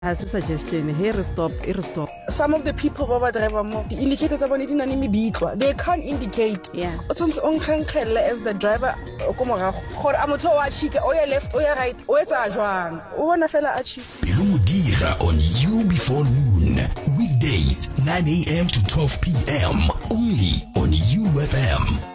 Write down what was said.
has a suggestion. Here stop. Some of the people who drive more, the indicators are they can't indicate. Yeah. As the driver, left, right, on You Before Noon. Weekdays, 9 a.m. to 12 p.m. Only on UFM.